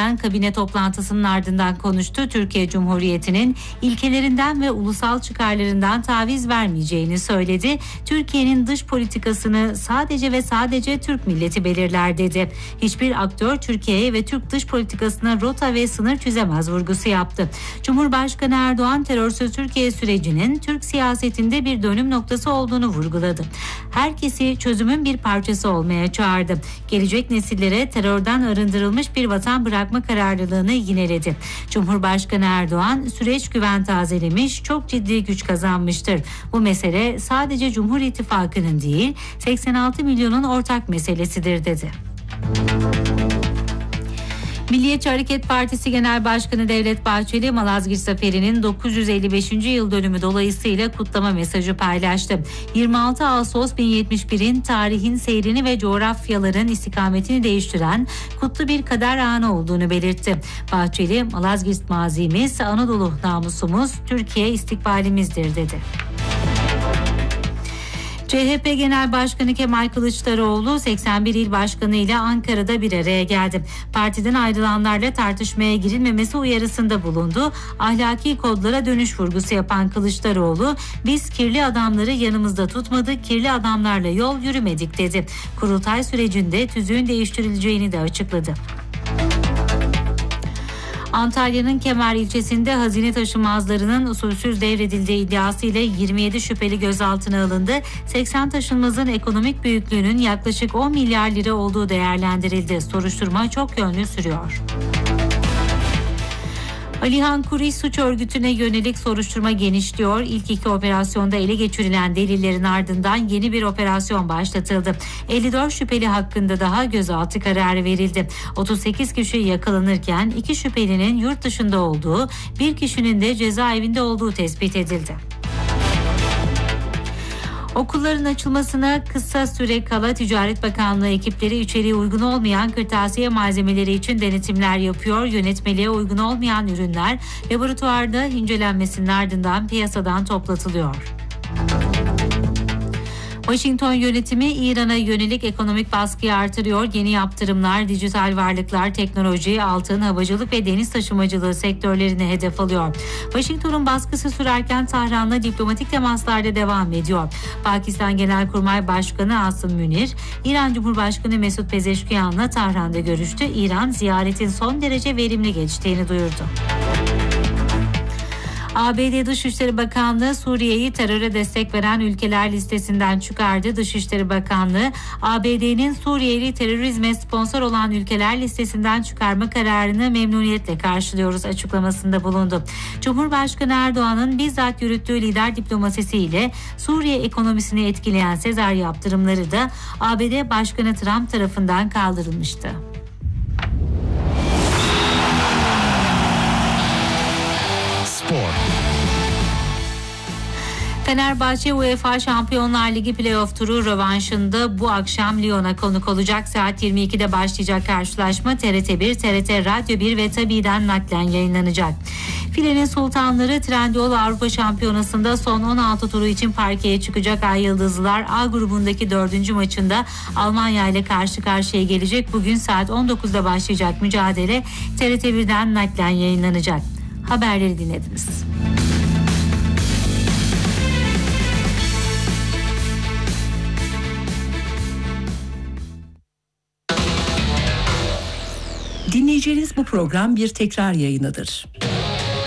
düzenlenen kabine toplantısının ardından konuştu. Türkiye Cumhuriyeti'nin ilkelerinden ve ulusal çıkarlarından taviz vermeyeceğini söyledi. Türkiye'nin dış politikasını sadece ve sadece Türk milleti belirler dedi. Hiçbir aktör Türkiye'ye ve Türk dış politikasına rota ve sınır çizemez vurgusu yaptı. Cumhurbaşkanı Erdoğan terörsüz Türkiye sürecinin Türk siyasetinde bir dönüm noktası olduğunu vurguladı. Herkesi çözümün bir parçası olmaya çağırdı. Gelecek nesillere terörden arındırılmış bir vatan bırakma kararlılığını yineledi. Cumhurbaşkanı Erdoğan süreç güven tazelemiş, çok ciddi güç kazanmıştır. Bu mesele sadece Cumhur İttifakı'nın değil, 86 milyonun ortak meselesidir dedi. Milliyetçi Hareket Partisi Genel Başkanı Devlet Bahçeli, Malazgirt Zaferi'nin 955. yıl dönümü dolayısıyla kutlama mesajı paylaştı. 26 Ağustos 1071'in tarihin seyrini ve coğrafyaların istikametini değiştiren kutlu bir kader anı olduğunu belirtti. Bahçeli, Malazgirt mazimiz, Anadolu namusumuz, Türkiye istikbalimizdir dedi. CHP Genel Başkanı Kemal Kılıçdaroğlu 81 il başkanı ile Ankara'da bir araya geldi. Partiden ayrılanlarla tartışmaya girilmemesi uyarısında bulundu. Ahlaki kodlara dönüş vurgusu yapan Kılıçdaroğlu, biz kirli adamları yanımızda tutmadık, kirli adamlarla yol yürümedik dedi. Kurultay sürecinde tüzüğün değiştirileceğini de açıkladı. Antalya'nın Kemer ilçesinde hazine taşımazlarının usulsüz devredildiği iddiasıyla 27 şüpheli gözaltına alındı. 80 taşınmazın ekonomik büyüklüğünün yaklaşık 10 milyar lira olduğu değerlendirildi. Soruşturma çok yönlü sürüyor. Alihan Kuri suç örgütüne yönelik soruşturma genişliyor. İlk iki operasyonda ele geçirilen delillerin ardından yeni bir operasyon başlatıldı. 54 şüpheli hakkında daha gözaltı kararı verildi. 38 kişi yakalanırken 2 şüphelinin yurt dışında olduğu, bir kişinin de cezaevinde olduğu tespit edildi. Okulların açılmasına kısa süre kala Ticaret Bakanlığı ekipleri içeriği uygun olmayan kırtasiye malzemeleri için denetimler yapıyor. Yönetmeliğe uygun olmayan ürünler laboratuvarda incelenmesinin ardından piyasadan toplatılıyor. Washington yönetimi İran'a yönelik ekonomik baskıyı artırıyor. Yeni yaptırımlar, dijital varlıklar, teknoloji, altın, havacılık ve deniz taşımacılığı sektörlerini hedef alıyor. Washington'un baskısı sürerken Tahran'la diplomatik temaslarda devam ediyor. Pakistan Genelkurmay Başkanı Asım Münir, İran Cumhurbaşkanı Mesut Pezeşkiyan'la Tahran'da görüştü. İran ziyaretin son derece verimli geçtiğini duyurdu. ABD Dışişleri Bakanlığı Suriye'yi teröre destek veren ülkeler listesinden çıkardı. Dışişleri Bakanlığı, ABD'nin Suriyeli terörizme sponsor olan ülkeler listesinden çıkarma kararını memnuniyetle karşılıyoruz açıklamasında bulundu. Cumhurbaşkanı Erdoğan'ın bizzat yürüttüğü lider diplomasisiyle Suriye ekonomisini etkileyen Sezar yaptırımları da ABD Başkanı Trump tarafından kaldırılmıştı. Fenerbahçe UEFA Şampiyonlar Ligi playoff turu rövanşında bu akşam Lyon'a konuk olacak. Saat 22'de başlayacak karşılaşma TRT1, TRT Radyo 1 ve TABİ'den naklen yayınlanacak. Filenin Sultanları Trendyol Avrupa Şampiyonası'nda son 16 turu için parkeye çıkacak Ay Yıldızlılar A grubundaki 4. maçında Almanya ile karşı karşıya gelecek. Bugün saat 19'da başlayacak mücadele TRT1'den naklen yayınlanacak. Haberleri dinlediniz. Dinleyeceğiniz bu program bir tekrar yayınıdır.